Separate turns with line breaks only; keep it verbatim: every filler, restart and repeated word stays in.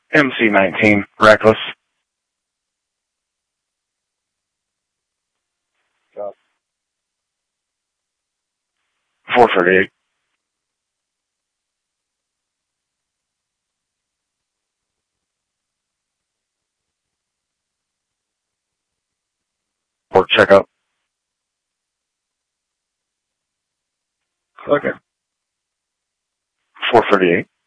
M C nineteen, Reckless. four thirty-eight. Or checkup. Okay. four thirty-eight.